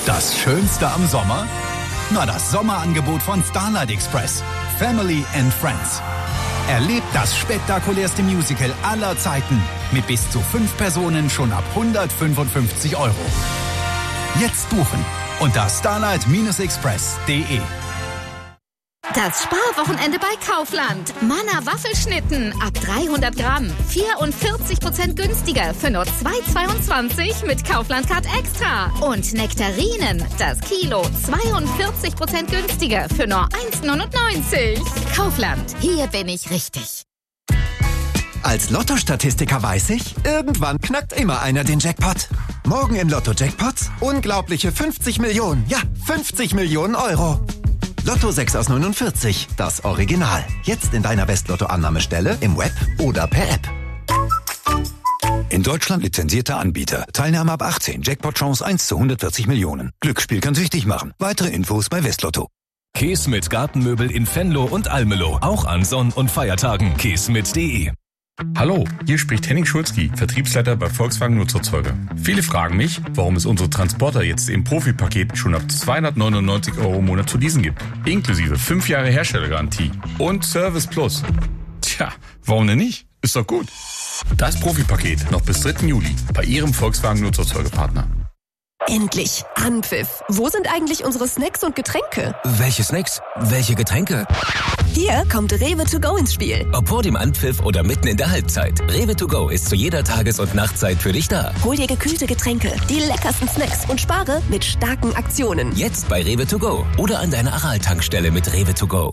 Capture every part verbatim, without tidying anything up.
Das Schönste am Sommer? Na, das Sommerangebot von Starlight Express. Family and Friends. Erlebt das spektakulärste Musical aller Zeiten mit bis zu fünf Personen schon ab hundertfünfundfünfzig Euro. Jetzt buchen unter starlight express punkt de. Das Sparwochenende bei Kaufland. Manna Waffelschnitten ab dreihundert Gramm. vierundvierzig Prozent günstiger für nur zwei Euro zweiundzwanzig mit Kaufland Card Extra. Und Nektarinen, das Kilo, zweiundvierzig Prozent günstiger für nur eins Euro neunundneunzig. Kaufland, hier bin ich richtig. Als Lotto-Statistiker weiß ich, irgendwann knackt immer einer den Jackpot. Morgen im Lotto-Jackpot unglaubliche fünfzig Millionen. Ja, fünfzig Millionen Euro. Lotto sechs aus neunundvierzig, das Original. Jetzt in deiner West-Lotto-Annahmestelle, im Web oder per App. In Deutschland lizenzierter Anbieter. Teilnahme ab achtzehn. Jackpot-Chance eins zu hundertvierzig Millionen. Glücksspiel kann süchtig machen. Weitere Infos bei Westlotto. Käse mit Gartenmöbel in Venlo und Almelo. Auch an Sonn- und Feiertagen. käse mit punkt de. Hallo, hier spricht Henning Schulzki, Vertriebsleiter bei Volkswagen Nutzerzeuger. Viele fragen mich, warum es unsere Transporter jetzt im Profipaket schon ab zweihundertneunundneunzig Euro im Monat zu leasen gibt. Inklusive fünf Jahre Herstellergarantie und Service Plus. Tja, warum denn nicht? Ist doch gut. Das Profipaket noch bis dritten Juli bei Ihrem Volkswagen Nutzerzeugerpartner. Endlich Anpfiff. Wo sind eigentlich unsere Snacks und Getränke? Welche Snacks? Welche Getränke? Hier kommt Rewe to go ins Spiel. Ob vor dem Anpfiff oder mitten in der Halbzeit. Rewe to go ist zu jeder Tages- und Nachtzeit für dich da. Hol dir gekühlte Getränke, die leckersten Snacks und spare mit starken Aktionen. Jetzt bei Rewe to go oder an deiner Aral-Tankstelle mit Rewe to go.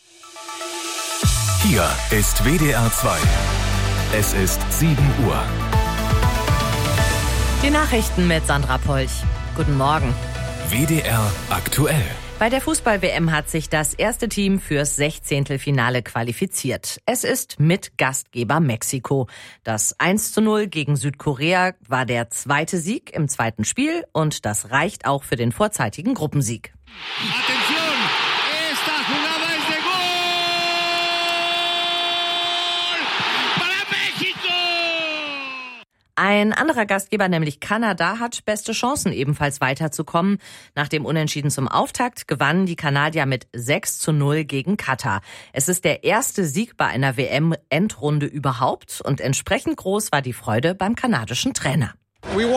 Hier ist W D R zwei. Es ist sieben Uhr. Die Nachrichten mit Sandra Polch. Guten Morgen. W D R aktuell. Bei der Fußball-W M hat sich das erste Team fürs Sechzehntelfinale qualifiziert. Es ist mit Gastgeber Mexiko. Das eins zu null gegen Südkorea war der zweite Sieg im zweiten Spiel und das reicht auch für den vorzeitigen Gruppensieg. Atención, esta jugada es de gol para México. Ein anderer Gastgeber, nämlich Kanada, hat beste Chancen, ebenfalls weiterzukommen. Nach dem Unentschieden zum Auftakt gewannen die Kanadier mit sechs zu null gegen Katar. Es ist der erste Sieg bei einer W M-Endrunde überhaupt und entsprechend groß war die Freude beim kanadischen Trainer. Wir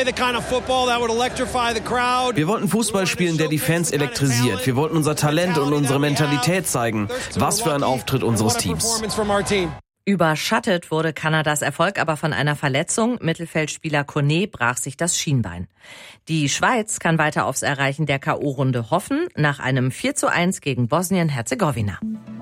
wollten Fußball spielen, der die Fans elektrisiert. Wir wollten unser Talent und unsere Mentalität zeigen. Was für ein Auftritt unseres Teams. Überschattet wurde Kanadas Erfolg aber von einer Verletzung. Mittelfeldspieler Kone brach sich das Schienbein. Die Schweiz kann weiter aufs Erreichen der K O-Runde hoffen, nach einem vier zu eins gegen Bosnien-Herzegowina.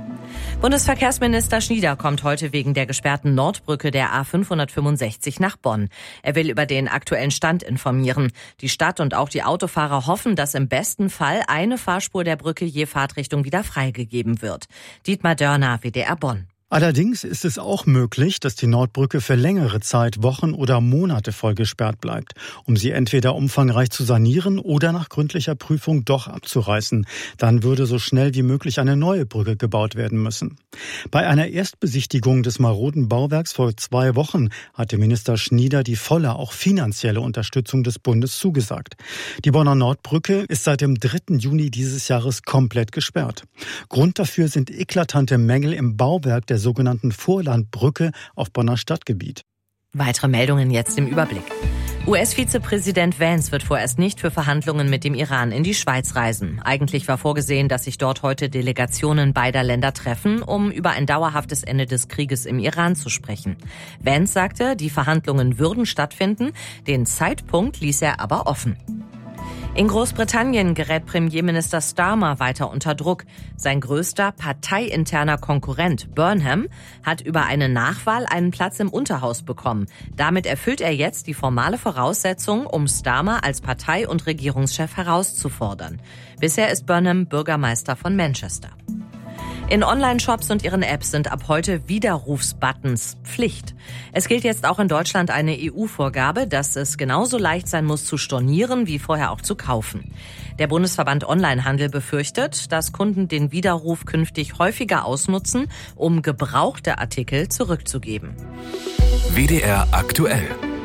Bundesverkehrsminister Schnieder kommt heute wegen der gesperrten Nordbrücke der A fünfhundertfünfundsechzig nach Bonn. Er will über den aktuellen Stand informieren. Die Stadt und auch die Autofahrer hoffen, dass im besten Fall eine Fahrspur der Brücke je Fahrtrichtung wieder freigegeben wird. Dietmar Dörner, W D R Bonn. Allerdings ist es auch möglich, dass die Nordbrücke für längere Zeit, Wochen oder Monate voll gesperrt bleibt, um sie entweder umfangreich zu sanieren oder nach gründlicher Prüfung doch abzureißen. Dann würde so schnell wie möglich eine neue Brücke gebaut werden müssen. Bei einer Erstbesichtigung des maroden Bauwerks vor zwei Wochen hatte Minister Schnieder die volle, auch finanzielle Unterstützung des Bundes zugesagt. Die Bonner Nordbrücke ist seit dem dritten Juni dieses Jahres komplett gesperrt. Grund dafür sind eklatante Mängel im Bauwerk der sogenannten Vorlandbrücke auf Bonner Stadtgebiet. Weitere Meldungen jetzt im Überblick. U S-Vizepräsident Vance wird vorerst nicht für Verhandlungen mit dem Iran in die Schweiz reisen. Eigentlich war vorgesehen, dass sich dort heute Delegationen beider Länder treffen, um über ein dauerhaftes Ende des Krieges im Iran zu sprechen. Vance sagte, die Verhandlungen würden stattfinden, den Zeitpunkt ließ er aber offen. In Großbritannien gerät Premierminister Starmer weiter unter Druck. Sein größter parteiinterner Konkurrent Burnham hat über eine Nachwahl einen Platz im Unterhaus bekommen. Damit erfüllt er jetzt die formale Voraussetzung, um Starmer als Partei- und Regierungschef herauszufordern. Bisher ist Burnham Bürgermeister von Manchester. In Online-Shops und ihren Apps sind ab heute Widerrufsbuttons Pflicht. Es gilt jetzt auch in Deutschland eine E U-Vorgabe, dass es genauso leicht sein muss zu stornieren wie vorher auch zu kaufen. Der Bundesverband Onlinehandel befürchtet, dass Kunden den Widerruf künftig häufiger ausnutzen, um gebrauchte Artikel zurückzugeben. W D R aktuell.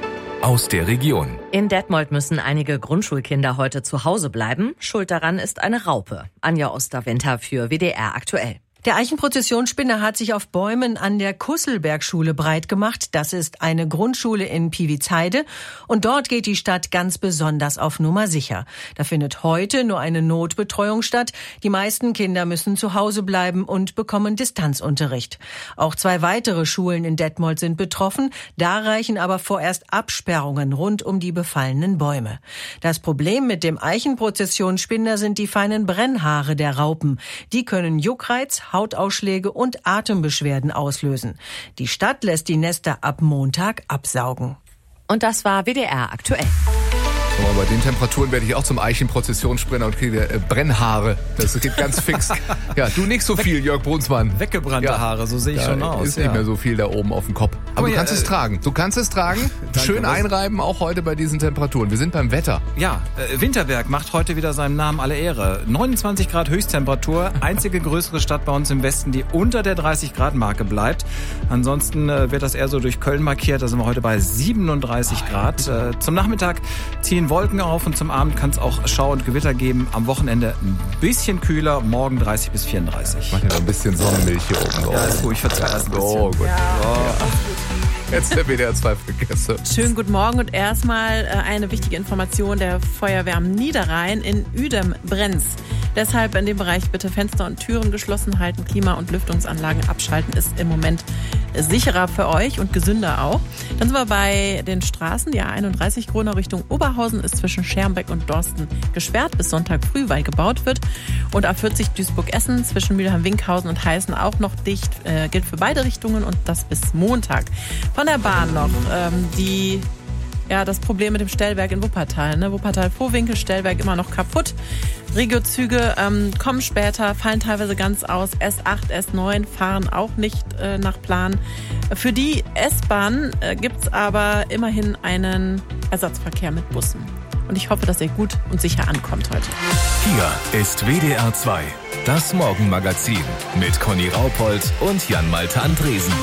aus der Region. In Detmold müssen einige Grundschulkinder heute zu Hause bleiben. Schuld daran ist eine Raupe. Anja Osterwinter für W D R aktuell. Der Eichenprozessionsspinner hat sich auf Bäumen an der Kusselbergschule breit gemacht. Das ist eine Grundschule in Piewizheide. Und dort geht die Stadt ganz besonders auf Nummer sicher. Da findet heute nur eine Notbetreuung statt. Die meisten Kinder müssen zu Hause bleiben und bekommen Distanzunterricht. Auch zwei weitere Schulen in Detmold sind betroffen. Da reichen aber vorerst Absperrungen rund um die befallenen Bäume. Das Problem mit dem Eichenprozessionsspinner sind die feinen Brennhaare der Raupen. Die können Juckreiz, Hautausschläge und Atembeschwerden auslösen. Die Stadt lässt die Nester ab Montag absaugen. Und das war W D R aktuell. Aber bei den Temperaturen werde ich auch zum Eichenprozessionssprinter und kriege äh, Brennhaare. Das geht ganz fix. Ja, du nicht so viel, Jörg Brunsmann. Weggebrannte ja. Haare, so sehe ich da schon aus. Ist ja. nicht mehr so viel da oben auf dem Kopf. Aber, Aber du kannst ja, es äh, tragen. Du kannst es tragen. Schön was? Einreiben, auch heute bei diesen Temperaturen. Wir sind beim Wetter. Ja, äh, Winterberg macht heute wieder seinem Namen alle Ehre. neunundzwanzig Grad Höchsttemperatur. Einzige größere Stadt bei uns im Westen, die unter der dreißig Grad Marke bleibt. Ansonsten äh, wird das eher so durch Köln markiert. Da sind wir heute bei siebenunddreißig Grad. Äh, zum Nachmittag ziehen Wolken auf und zum Abend kann es auch Schau und Gewitter geben. Am Wochenende ein bisschen kühler, morgen dreißig bis vierunddreißig. Mach ja noch ein bisschen Sonnenmilch hier oben drauf. Ja, ist ruhig, verzeiht das ein bisschen. Oh, gut. Ja. Oh. Jetzt der W D R zwei Vergesse. Schönen guten Morgen und erstmal eine wichtige Information der Feuerwehr am Niederrhein. In Uedem brennt's. Deshalb in dem Bereich bitte Fenster und Türen geschlossen halten, Klima- und Lüftungsanlagen abschalten, ist im Moment sicherer für euch und gesünder auch. Dann sind wir bei den Straßen. Die A einunddreißig Gronau Richtung Oberhausen ist zwischen Schermbeck und Dorsten gesperrt bis Sonntag früh, weil gebaut wird. Und A vierzig Duisburg-Essen zwischen Mülheim-Winkhausen und Heißen auch noch dicht. Äh, gilt für beide Richtungen und das bis Montag. Von der Bahn noch ähm, die... Ja, das Problem mit dem Stellwerk in Wuppertal. Ne? Wuppertal-Vohwinkel, Stellwerk immer noch kaputt. Regiozüge ähm, kommen später, fallen teilweise ganz aus. S acht, S neun fahren auch nicht äh, nach Plan. Für die S-Bahn äh, gibt's aber immerhin einen Ersatzverkehr mit Bussen. Und ich hoffe, dass ihr gut und sicher ankommt heute. Hier ist W D R zwei, das Morgenmagazin mit Conny Raupold und Jan-Malte Andresen.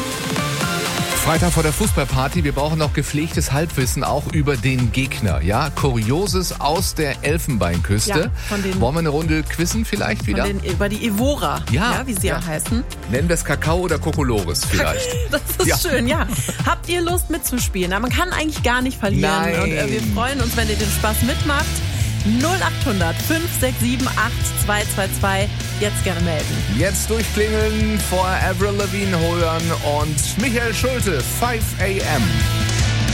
Freitag vor der Fußballparty, wir brauchen noch gepflegtes Halbwissen auch über den Gegner. Ja, Kurioses aus der Elfenbeinküste. Ja, von den, Wollen wir eine Runde quizzen vielleicht wieder? Von den, über die Evora, ja, ja, wie sie ja heißen. Nennen wir es Kakao oder Kokolores vielleicht. Das ist ja. schön, ja. Habt ihr Lust mitzuspielen? Na, man kann eigentlich gar nicht verlieren. Nein. Und äh, wir freuen uns, wenn ihr den Spaß mitmacht. null acht hundert fünf sechs sieben acht zwei zwei zwei. Jetzt gerne melden. Jetzt durchklingeln, vor Avril Lavigne hören und Michael Schulte, five a m